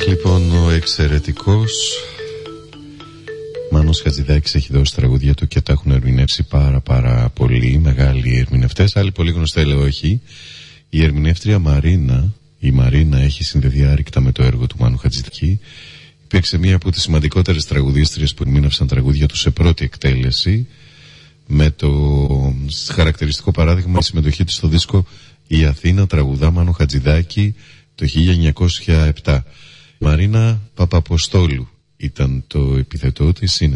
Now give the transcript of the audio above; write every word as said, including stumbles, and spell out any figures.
Λοιπόν, ο εξαιρετικός Μάνος Χατζηδάκης έχει δώσει τραγούδια του και τα έχουν ερμηνεύσει πάρα πάρα πολύ μεγάλοι ερμηνευτές. Άλλοι πολύ γνωστοί, λέω όχι. Η ερμηνεύτρια Μαρίνα, η Μαρίνα έχει συνδεθεί άρρηκτα με το έργο του Μάνου Χατζηδάκη. Υπήρξε μία από τις σημαντικότερες τραγουδίστριες που ερμήνευσαν τραγούδια του σε πρώτη εκτέλεση, με το χαρακτηριστικό παράδειγμα η συμμετοχή της στο δίσκο «Η Αθήνα τραγουδά Μάνο Χατζηδάκη» το χίλια εννιακόσια επτά. Μαρίνα Παπαποστόλου ήταν το επιθετό της, είναι